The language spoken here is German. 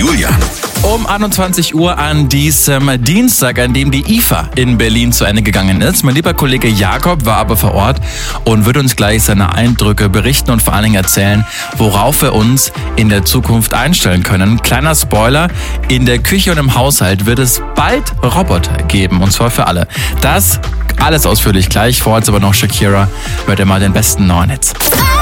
Julian. Um 21 Uhr an diesem Dienstag, an dem die IFA in Berlin zu Ende gegangen ist. Mein lieber Kollege Jakob war aber vor Ort und wird uns gleich seine Eindrücke berichten und vor allen Dingen erzählen, worauf wir uns in der Zukunft einstellen können. Kleiner Spoiler, in der Küche und im Haushalt wird es bald Roboter geben, und zwar für alle. Das alles ausführlich gleich, vor uns aber noch Shakira, hört ihr mal den besten neuen Hits.